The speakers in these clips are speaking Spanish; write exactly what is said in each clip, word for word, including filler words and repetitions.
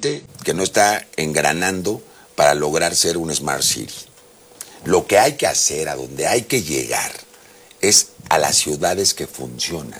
gente que no está engranando para lograr ser un Smart City. Lo que hay que hacer, a donde hay que llegar, es a las ciudades que funcionan.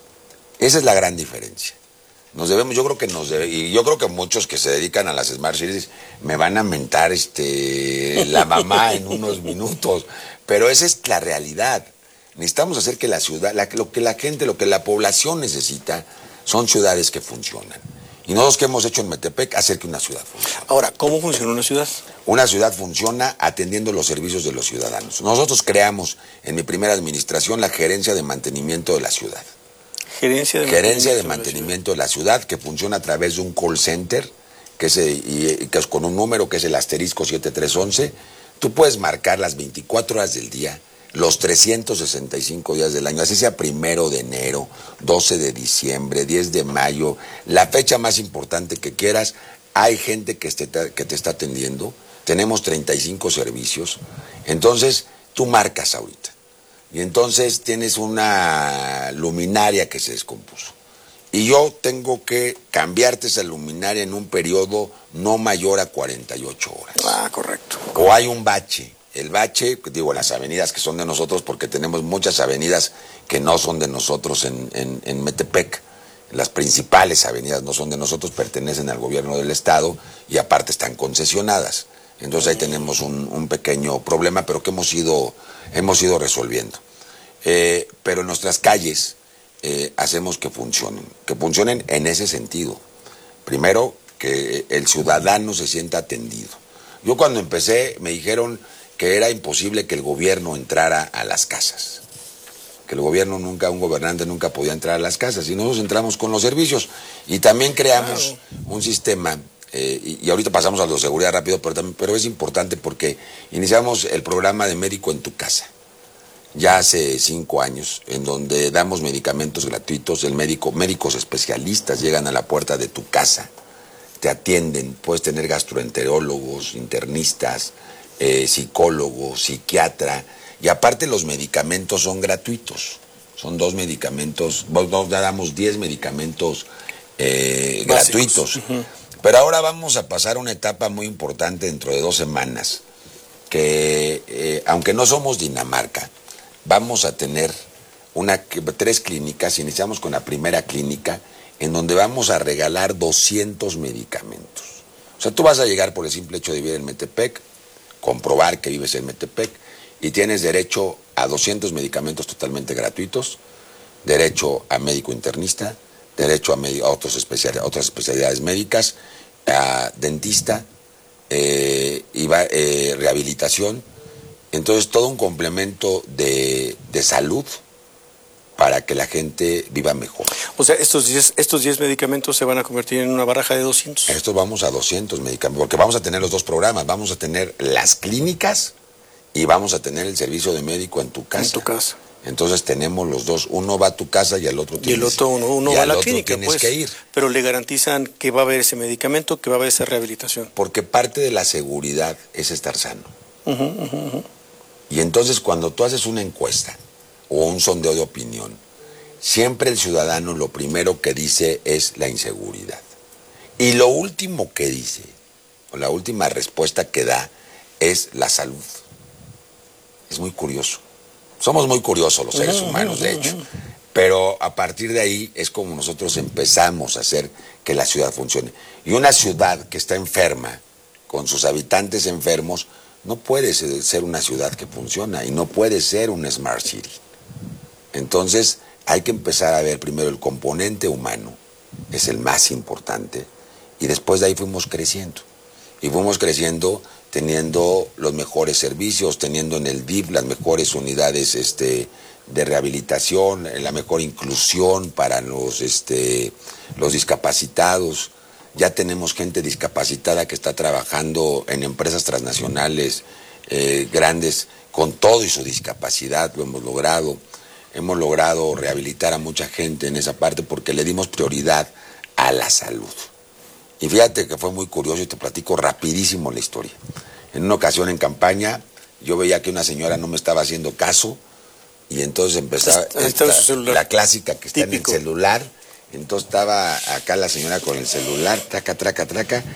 Esa es la gran diferencia. Nos debemos, yo creo que nos debe, y yo creo que muchos que se dedican a las Smart Cities me van a mentar este, la mamá en unos minutos, pero esa es la realidad. Necesitamos hacer que la ciudad, la, lo que la gente, lo que la población necesita, son ciudades que funcionan. Y nosotros que hemos hecho en Metepec, hacer que una ciudad funcione. Ahora, ¿cómo funciona una ciudad? Una ciudad funciona atendiendo los servicios de los ciudadanos. Nosotros creamos en mi primera administración la gerencia de mantenimiento de la ciudad. Gerencia de Gerencia mantenimiento de mantenimiento de la ciudad, que funciona a través de un call center, que es, y, y que es con un número que es el asterisco siete tres once. Tú puedes marcar las veinticuatro horas del día, los trescientos sesenta y cinco días del año, así sea primero de enero, doce de diciembre, diez de mayo, la fecha más importante que quieras, hay gente que te, que te está atendiendo, tenemos treinta y cinco servicios, entonces tú marcas ahorita, y entonces tienes una luminaria que se descompuso, y yo tengo que cambiarte esa luminaria en un periodo no mayor a cuarenta y ocho horas. Ah, correcto. O hay un bache. El bache, digo, las avenidas que son de nosotros, porque tenemos muchas avenidas que no son de nosotros en, en, en Metepec. Las principales avenidas no son de nosotros, pertenecen al gobierno del estado y aparte están concesionadas. Entonces ahí tenemos un, un pequeño problema, pero que hemos ido, hemos ido resolviendo. Eh, pero en nuestras calles eh, hacemos que funcionen, que funcionen en ese sentido. Primero, que el ciudadano se sienta atendido. Yo cuando empecé me dijeron que era imposible que el gobierno entrara a las casas, que el gobierno nunca, un gobernante nunca podía entrar a las casas, y nosotros entramos con los servicios, y también creamos un sistema, eh, y, y ahorita pasamos a lo de seguridad rápido, pero, también, pero es importante porque iniciamos el programa de Médico en tu Casa, ya hace cinco años, en donde damos medicamentos gratuitos, el médico, médicos especialistas llegan a la puerta de tu casa, te atienden, puedes tener gastroenterólogos, internistas, Eh, psicólogo, psiquiatra, y aparte los medicamentos son gratuitos, son dos medicamentos, nos damos diez medicamentos eh, gratuitos, uh-huh. Pero ahora vamos a pasar una etapa muy importante dentro de dos semanas, que eh, aunque no somos Dinamarca, vamos a tener una, tres clínicas, iniciamos con la primera clínica, en donde vamos a regalar doscientos medicamentos. O sea, tú vas a llegar por el simple hecho de vivir en Metepec, comprobar que vives en Metepec y tienes derecho a doscientos medicamentos totalmente gratuitos, derecho a médico internista, derecho a, a, otros especial, a otras especialidades médicas, a dentista, eh, y va, eh, rehabilitación. Entonces todo un complemento de, de salud para que la gente viva mejor. O sea, estos diez, estos diez medicamentos se van a convertir en una baraja de doscientos. Estos vamos a doscientos medicamentos, porque vamos a tener los dos programas, vamos a tener las clínicas y vamos a tener el servicio de médico en tu casa. En tu casa. Entonces tenemos los dos, uno va a tu casa y el otro tienes, y el otro uno, uno y va a al la otro clínica, tienes pues, que ir. Pero le garantizan que va a haber ese medicamento, que va a haber esa rehabilitación. Porque parte de la seguridad es estar sano. Uh -huh, uh -huh. Y entonces cuando tú haces una encuesta o un sondeo de opinión, siempre el ciudadano lo primero que dice es la inseguridad. Y lo último que dice, o la última respuesta que da, es la salud. Es muy curioso. Somos muy curiosos los seres humanos, de hecho. Pero a partir de ahí es como nosotros empezamos a hacer que la ciudad funcione. Y una ciudad que está enferma, con sus habitantes enfermos, no puede ser una ciudad que funciona y no puede ser una Smart City. Entonces hay que empezar a ver primero el componente humano, es el más importante, y después de ahí fuimos creciendo. Y fuimos creciendo teniendo los mejores servicios, teniendo en el D I F las mejores unidades este, de rehabilitación, la mejor inclusión para los, este, los discapacitados. Ya tenemos gente discapacitada que está trabajando en empresas transnacionales eh, grandes con todo y su discapacidad, lo hemos logrado. Hemos logrado rehabilitar a mucha gente en esa parte porque le dimos prioridad a la salud. Y fíjate que fue muy curioso y te platico rapidísimo la historia. En una ocasión en campaña, yo veía que una señora no me estaba haciendo caso y entonces empezaba esta, la clásica que está Típico. en el celular. Entonces estaba acá la señora con el celular, traca, traca, traca,